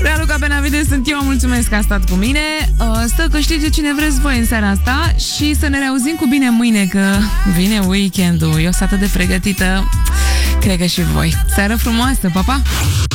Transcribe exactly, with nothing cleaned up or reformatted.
Raluca Benavides sunt eu, mulțumesc că a stat cu mine. Să câștige cine vreți voi în seara asta și să ne reauzim cu bine mâine, că vine weekendul. Eu sunt atât de pregătită, cred că și voi. Seară frumoasă, pa, pa!